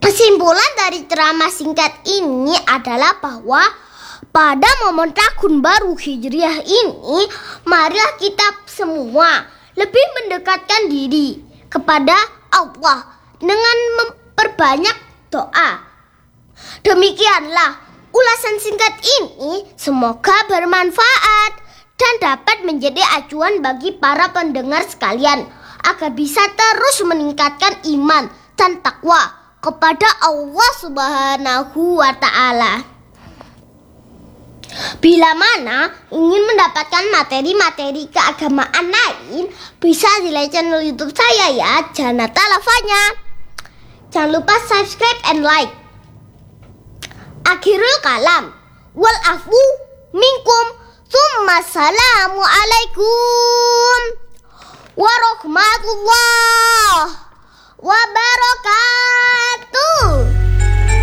Kesimpulan dari ceramah singkat ini adalah bahwa pada momen tahun baru Hijriah ini, marilah kita semua lebih mendekatkan diri kepada Allah dengan memperbanyak doa. Demikianlah ulasan singkat ini, semoga bermanfaat dan dapat menjadi acuan bagi para pendengar sekalian agar bisa terus meningkatkan iman dan takwa kepada Allah Subhanahu wa Ta'ala. Bila mana ingin mendapatkan materi-materi keagamaan lain, bisa dilihat channel YouTube saya ya, Janata Lavanya. Jangan lupa subscribe and like. Akhirul kalam, wal afu minkum, tsumma salamu alaikum warahmatullahi wabarakatuh.